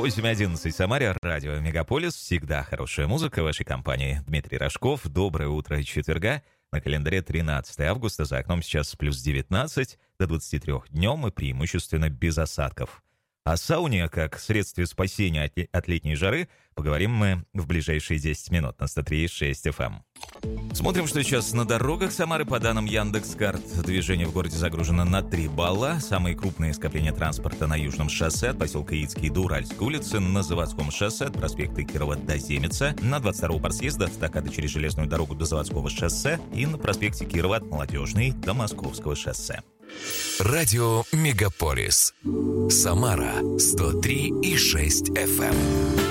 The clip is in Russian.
8:11 в Самаре, радио «Мегаполис». Всегда хорошая музыка в вашей компании. Дмитрий Рожков. Доброе утро четверга. На календаре 13 августа. За окном сейчас плюс 19 до 23 днем и преимущественно без осадков. О сауне как средстве спасения от летней жары поговорим мы в ближайшие 10 минут на 103.6 FM. Смотрим, что сейчас на дорогах Самары. По данным Яндекс.Карт, движение в городе загружено на 3 балла. Самые крупные скопления транспорта на Южном шоссе от поселка Яицкий до Уральской улицы, на Заводском шоссе от проспекта Кирова до Земеца, на 22-го подъезда от эстакады через железную дорогу до Заводского шоссе и на проспекте Кирова от Молодежной до Московского шоссе. Радио «Мегаполис». Самара 103.6 FM.